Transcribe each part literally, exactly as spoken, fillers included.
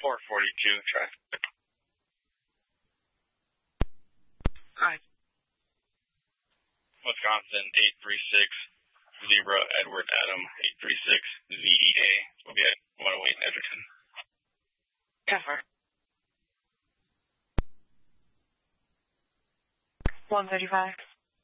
four forty-two, traffic. Hi. Wisconsin, eight three six, Zebra, Edward, Adam, eight three six, Z E A. We'll be at one oh eight in Edgerton. ten four. one thirty-five.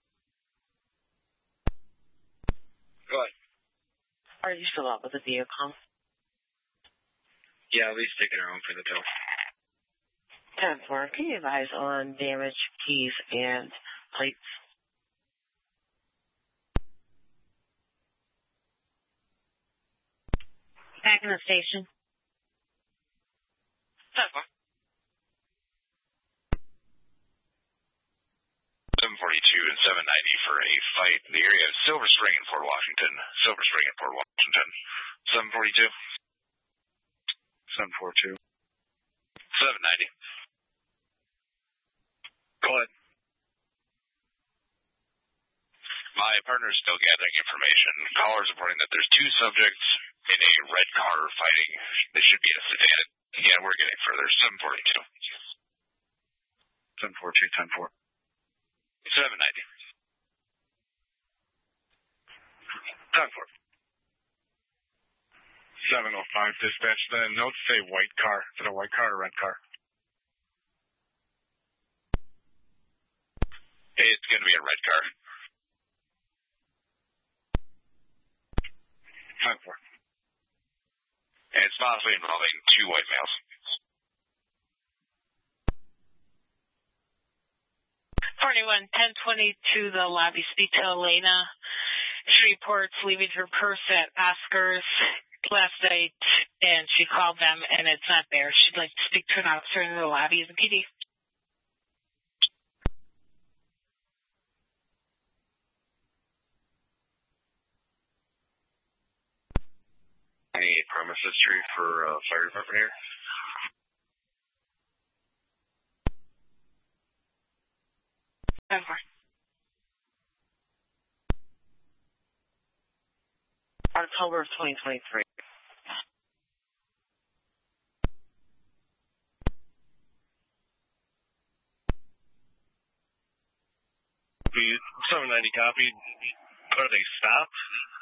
Go ahead. Are you still out with the vehicle? Yeah, at least taking her home for the tow. ten four. Can you advise on damage, keys, and plates? Back in the station. ten four. seven forty-two and seven ninety for a fight in the area of Silver Spring and Port Washington. Silver Spring and Port Washington. seven forty-two. seven forty-two. seven ninety. Go ahead. My partner is still gathering information. Callers reporting that there's two subjects in a red car fighting. They should be in a sedan. Yeah, we're getting further. seven forty-two. seven forty-two, ten four. seven ninety. ten four. seven oh five, dispatch. The notes say white car. Is it a white car or red car? It's going to be a red car. ten four. And it's possibly involving two white males. forty-one, ten twenty-two, the lobby, speak to Elena. She reports leaving her purse at Oscar's last night, and she called them, and it's not there. She'd like to speak to an officer in the lobby of the P D. Any premise history for uh, fire department here? Over. October of twenty twenty-three. seven ninety copy. Are they stopped?